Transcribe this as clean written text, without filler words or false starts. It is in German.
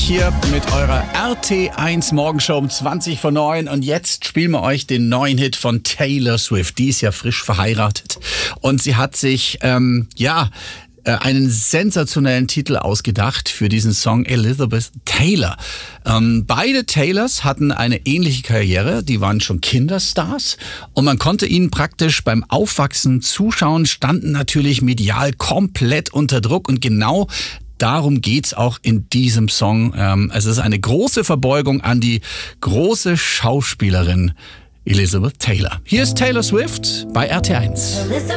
hier mit eurer RT1 Morgenshow um 20 vor 9 und jetzt spielen wir euch den neuen Hit von Taylor Swift. Die ist ja frisch verheiratet und sie hat sich, einen sensationellen Titel ausgedacht für diesen Song Elizabeth Taylor. Beide Taylors hatten eine ähnliche Karriere, die waren schon Kinderstars und man konnte ihnen praktisch beim Aufwachsen zuschauen, standen natürlich medial komplett unter Druck und genau darum geht's auch in diesem Song. Es ist eine große Verbeugung an die große Schauspielerin Elizabeth Taylor. Hier ist Taylor Swift bei RT1.